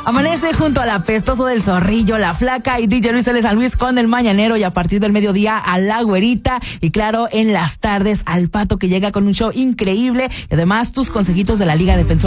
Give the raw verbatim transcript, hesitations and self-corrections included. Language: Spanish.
Amanece junto al apestoso del Zorrillo, La Flaca y D J Luis L. San Luis con el Mañanero, y a partir del mediodía a La Güerita, y claro, en las tardes al Pato, que llega con un show increíble, y además tus consejitos de la Liga Defensora